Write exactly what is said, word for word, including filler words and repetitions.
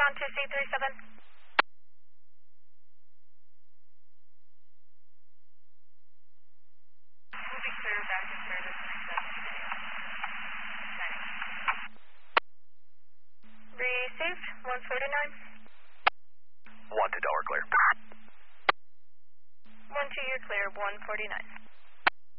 on to C three seven. We'll be clear back in service received, one forty-nine. one to tower clear. one two, you're clear, one forty-nine.